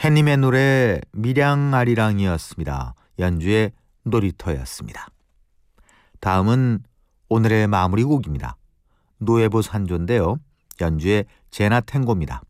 햇님의 노래 밀양아리랑이었습니다. 연주의 놀이터였습니다. 다음은 오늘의 마무리 곡입니다. 노에보 산조인데요. 연주의 제나 탱고입니다.